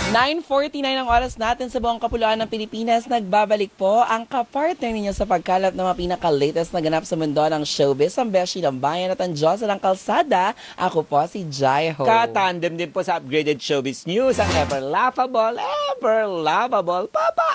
9:49 ang oras natin sa buong kapuluan ng Pilipinas. Nagbabalik po ang kapartner ninyo sa pagkalap ng mga pinaka-latest na ganap sa mundo ng showbiz, ang Beshi ng Bayan at ang Diyosa ng Kalsada. Ako po si Jai Ho. Katandem din po sa upgraded showbiz news, ang ever lovable, Papa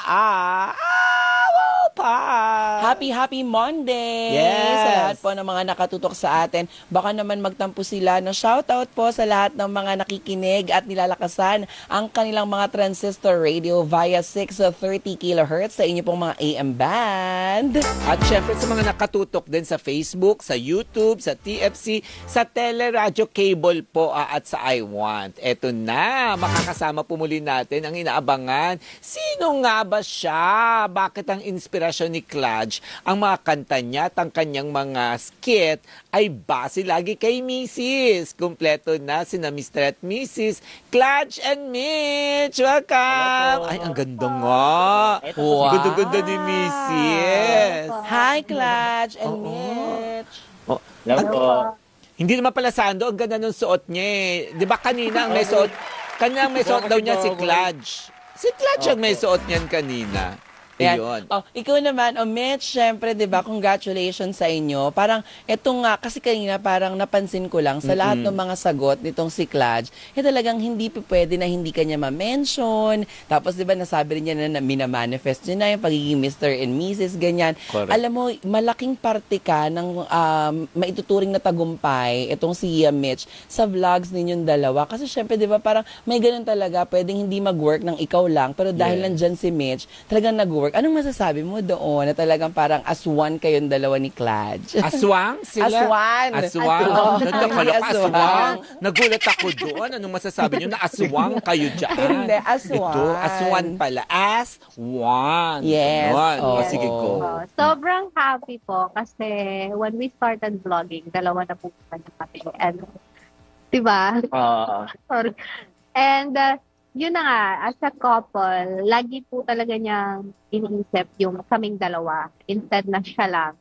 Pa. Happy Monday! Yes! Sa lahat po ng mga nakatutok sa atin. Baka naman magtampo sila. No, shoutout po sa lahat ng mga nakikinig at nilalakasan ang kanilang mga transistor radio via 630 kHz sa inyo pong mga AM band. At syempre sa mga nakatutok din sa Facebook, sa YouTube, sa TFC, sa Teleradyo Cable po at sa iWant. Eto na, makakasama po muli natin ang inaabangan. Sino nga ba siya? Bakit ang inspirasyon ni Kludge? Ang mga kanta niya at ang kanyang mga skit ay base lagi kay Mrs. Kumpleto na sina Mr. at Mrs. Kludge and Mitch. Welcome! Ay, ang ganda nga. Wow. Ganda-ganda ni Mrs. Hi, Kludge and Mitch. Oh, Hello po. hindi naman pala Sando, ang ganda ng suot niya eh. Di ba kanina ang may suot, daw niya si Kludge. Si Kludge ang may suot niyan kanina. Yan. Ayun. Oh, ikaw naman, Mitch, syempre, 'di ba? Congratulations sa inyo. Parang eto nga kasi kanina parang napansin ko lang sa lahat ng mga sagot nitong si Kludge, talagang hindi pwede na hindi kanya ma-mention. Tapos 'di ba nasabi rin niya na minamanifest niya na yung pagiging Mr. and Mrs. ganyan. Correct. Alam mo, malaking parte ka ng maituturing na tagumpay itong si Mitch sa vlogs ninyong dalawa. Kasi syempre, 'di ba, parang may ganun talaga, pwedeng hindi mag-work ng ikaw lang, pero dahil nandyan si Mitch, talagang nag-work. Anong masasabi mo doon na talagang parang as one kayong dalawa ni Kludge? Aswang sila? Aswan. Aswang. Oo. Nagkakala ka, Aswang. aswang. Nagulat ako doon. Anong masasabi niyo na aswang kayo dyan? Hindi, aswan. Ito, aswan pala. Aswan. Yes. Ganon. Oo. O, sige ko. Sobrang happy po kasi when we started vlogging, dalawa na po kami. And, diba? Sorry. And, yun na nga, as a couple, lagi po talaga niyang iniisip yung kaming dalawa instead na siya lang.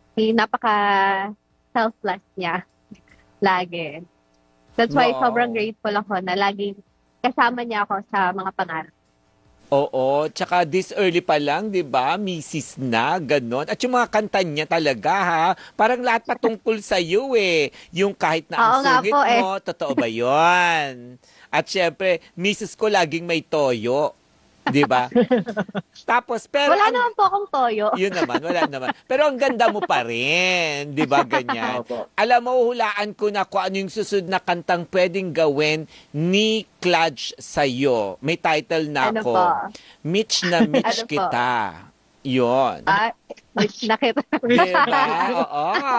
Napaka-selfless niya. Lagi. That's why Wow. sobrang grateful ako na lagi kasama niya ako sa mga pangarap. Oo, tsaka this early pa lang, di ba? Misis na, ganon. At yung mga kanta niya talaga, ha? Parang lahat patungkol sa iyo eh. Yung kahit na ang Oo nga sungit po, eh. mo, totoo ba yun? At syempre, misis ko laging may toyo. Di ba? Tapos, pero... Wala naman po akong toyo. Yun naman, wala naman. Pero ang ganda mo pa rin, di ba, ganyan? Alam mo, hulaan ko na kung ano yung susunod na kantang pwedeng gawin ni Kludge sa'yo. May title na Ano ako. po? Mitch na Mitch Ano po? kita. Yun. Nakita. Diba? Oo.